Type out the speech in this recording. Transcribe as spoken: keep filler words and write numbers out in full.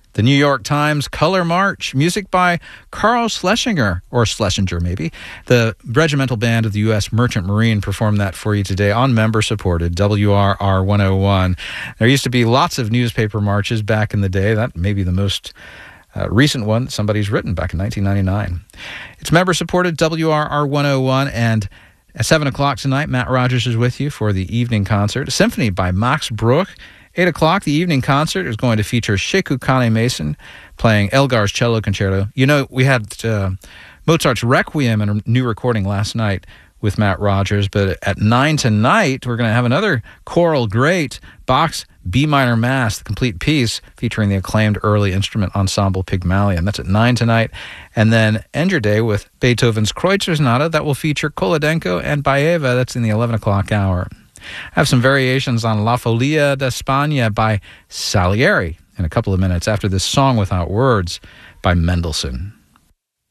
The New York Times Color March, music by Carl Schlesinger, or Schlesinger maybe. The regimental band of the U S Merchant Marine performed that for you today on member-supported W R R one oh one. There used to be lots of newspaper marches back in the day. That may be the most uh, recent one that somebody's written back in nineteen ninety-nine. It's member-supported W R R one oh one, and at seven o'clock tonight, Matt Rogers is with you for the evening concert. A symphony by Max Bruch. eight o'clock, the evening concert is going to feature Sheku Kane Mason playing Elgar's Cello Concerto. You know, we had uh, Mozart's Requiem in a new recording last night with Matt Rogers, but at nine tonight, we're going to have another choral great, Bach's B minor Mass, the complete piece, featuring the acclaimed early instrument ensemble Pygmalion. That's at nine tonight. And then end your day with Beethoven's Kreutzer Sonata that will feature Kolodenko and Baeva. That's in the eleven o'clock hour. I have some variations on La Folia d'Espagna by Salieri in a couple of minutes after this Song Without Words by Mendelssohn.